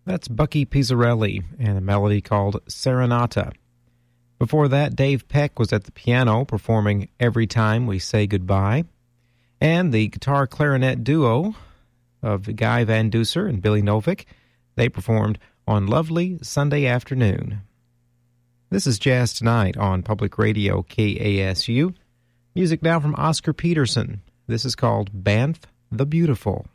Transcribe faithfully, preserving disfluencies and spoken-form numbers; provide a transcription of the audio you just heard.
That's Bucky Pizzarelli and a melody called Serenata. Before that, Dave Peck was at the piano performing Every Time We Say Goodbye. And the guitar clarinet duo of Guy Van Duser and Billy Novick, they performed on Lovely Sunday Afternoon. This is Jazz Tonight on Public Radio K A S U. Music now from Oscar Peterson. This is called Banff the Beautiful.